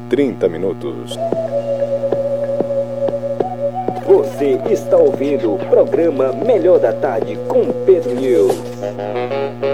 30 minutos. Você está ouvindo o programa Melhor da Tarde com Pedro News.